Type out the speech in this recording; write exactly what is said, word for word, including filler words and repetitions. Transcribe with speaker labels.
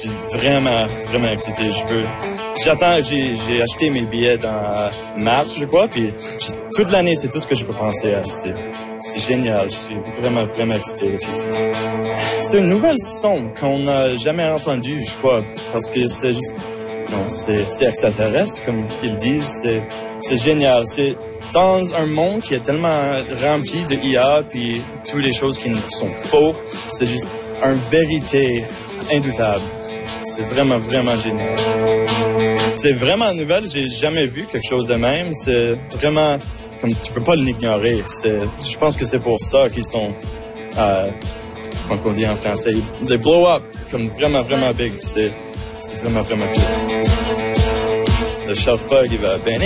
Speaker 1: suis vraiment, vraiment excité. Je veux... J'attends, j'ai, j'ai acheté mes billets dans mars, je crois, puis juste, toute l'année, c'est tout ce que je peux penser à. C'est, c'est génial. Je suis vraiment, vraiment excité. C'est une nouvelle son qu'on n'a jamais entendue, je crois, parce que c'est juste... Non, c'est, c'est extraterrestre, comme ils disent. C'est, c'est génial. C'est dans un monde qui est tellement rempli de I A, puis toutes les choses qui sont faux. C'est juste une vérité indubitable. C'est vraiment, vraiment génial. C'est vraiment nouvelle. J'ai jamais vu quelque chose de même. C'est vraiment, comme tu peux pas l'ignorer. C'est, je pense que c'est pour ça qu'ils sont, euh, comment on dit en français, they blow up, comme vraiment, vraiment big. C'est, c'est vraiment, vraiment cool. Le Sherpa, il va bien